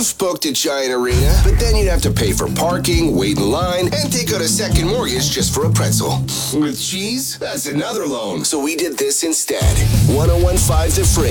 have booked a Giant Arena, but then you'd have to pay for parking, wait in line, and take out a second mortgage just for a pretzel. With cheese, that's another loan. So we did this instead. 1015 The Fridge.